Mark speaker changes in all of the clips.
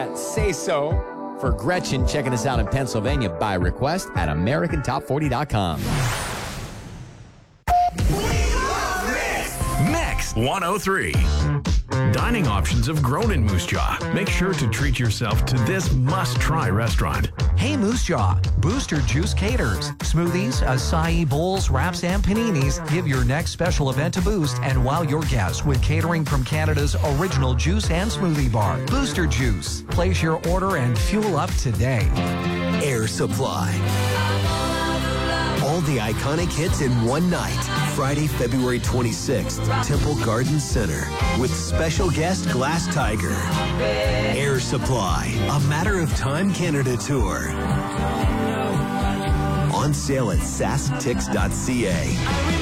Speaker 1: that Say So for Gretchen, checking us out in Pennsylvania by request at AmericanTop40.com.
Speaker 2: Mix 103. Dining options have grown in Moose Jaw. Make sure to treat yourself to this must-try restaurant.
Speaker 3: Hey Moose Jaw, Booster Juice caters. Smoothies, acai bowls, wraps, and paninis give your next special event a boost and wow your guests with catering from Canada's original juice and smoothie bar. Booster Juice. Place your order and fuel up today.
Speaker 4: Air Supply. All the iconic hits in one night. Friday, February 26th, Temple Garden Center. With special guest Glass Tiger. Air Supply, A Matter of Time Canada Tour. On sale at sasktix.ca.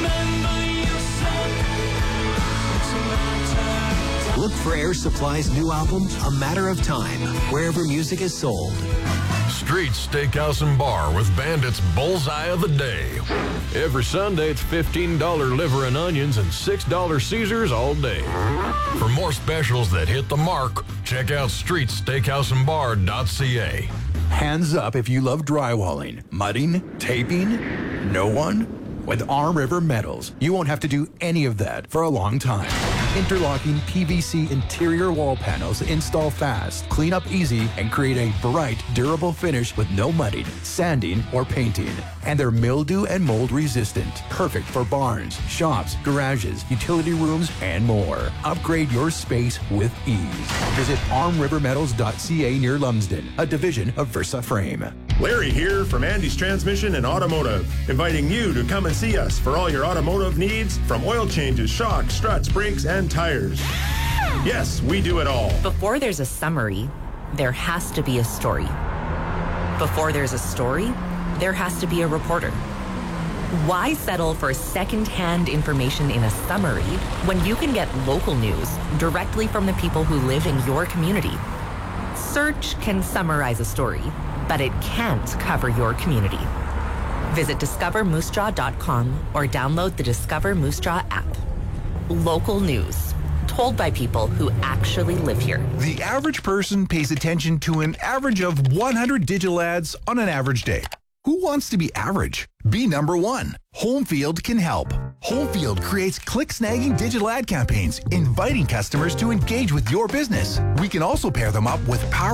Speaker 4: Look for Air Supply's new album, A Matter of Time, wherever music is sold.
Speaker 5: Street's Steakhouse and Bar with Bandit's Bullseye of the Day. Every Sunday, it's $15 liver and onions and $6 Caesars all day. For more specials that hit the mark, check out streetsteakhouseandbar.ca.
Speaker 6: Hands up if you love drywalling, mudding, taping. No one? With Arm River Metals, you won't have to do any of that for a long time. Interlocking PVC interior wall panels install fast, clean up easy, and create a bright, durable finish with no mudding, sanding, or painting. And they're mildew and mold resistant, perfect for barns, shops, garages, utility rooms, and more. Upgrade your space with ease. Visit armrivermetals.ca near Lumsden, a division of Versa Frame.
Speaker 7: Larry here from Andy's Transmission and Automotive, inviting you to come and see us for all your automotive needs, from oil changes, shocks, struts, brakes, and tires. Yes, we do it all.
Speaker 8: Before there's a summary, there has to be a story. Before there's a story, there has to be a reporter. Why settle for second-hand information in a summary when you can get local news directly from the people who live in your community? Search can summarize a story, but it can't cover your community. Visit discovermoosejaw.com or download the Discover Moose Jaw app. Local news, told by people who actually live here.
Speaker 9: The average person pays attention to an average of 100 digital ads on an average day. Who wants to be average? Be number one. Homefield can help. Homefield creates click-snagging digital ad campaigns, inviting customers to engage with your business. We can also pair them up with powerful